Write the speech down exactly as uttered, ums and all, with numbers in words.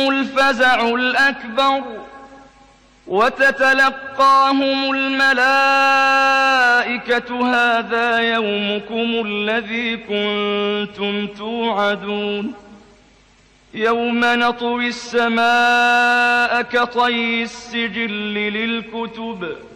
الفزع الأكبر وتتلقاهم الملائكة هذا يومكم الذي كنتم توعدون يوم نطوي السماء كطي السجل للكتب